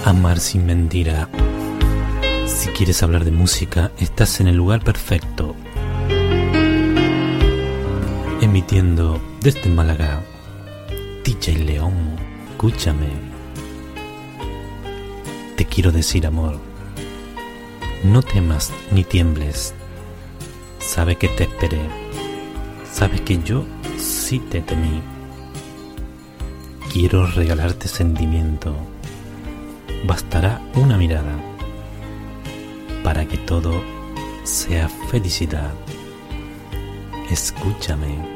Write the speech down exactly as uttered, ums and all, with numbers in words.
Amar sin mentira. Si quieres hablar de música, estás en el lugar perfecto. Emitiendo desde Málaga, D J León, escúchame. Te quiero decir, amor, no temas ni tiembles. Sabes que te esperé, sabes que yo sí te temí. Quiero regalarte sentimiento. Bastará una mirada para que todo sea felicidad. Escúchame.